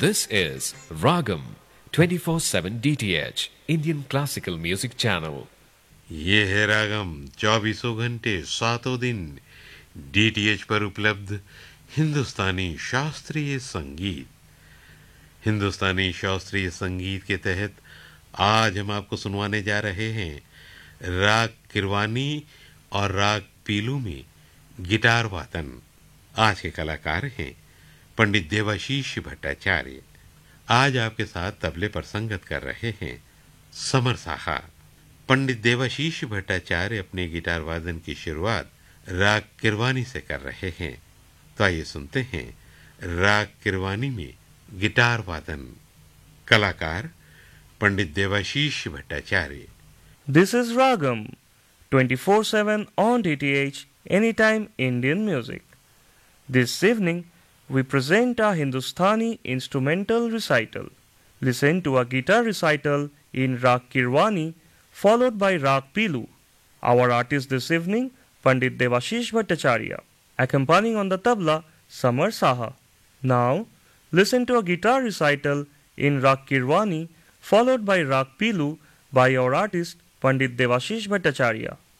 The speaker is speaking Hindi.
This is Ragam 24/7 DTH Indian Classical Music Channel. ये है रागम 24 घंटे 7 दिन डीटीएच पर उपलब्ध हिंदुस्तानी शास्त्रीय संगीत। हिंदुस्तानी शास्त्रीय संगीत के तहत आज हम आपको सुनवाने जा रहे हैं राग किरवानी और राग पीलू में गिटार वादन। आज के कलाकार हैं पंडित देवाशीष भट्टाचार्य। आज आपके साथ तबले पर संगत कर रहे हैं समर साहा। पंडित देवाशीष भट्टाचार्य अपने गिटार वादन की शुरुआत राग किरवानी से कर रहे हैं। तो आइए सुनते हैं राग किरवानी में गिटार वादन। कलाकार पंडित Debashish Bhattacharya. This is Ragam 24/7 on DTH Anytime Indian Music. This evening we present a Hindustani instrumental recital. Listen to a guitar recital in Rag Kirwani followed by Rag Pilu. Our artist this evening, Pandit Devashish Bhattacharya, accompanying on the tabla, Samar Saha. Now, listen to a guitar recital in Rag Kirwani followed by Rag Pilu by our artist, Pandit Devashish Bhattacharya.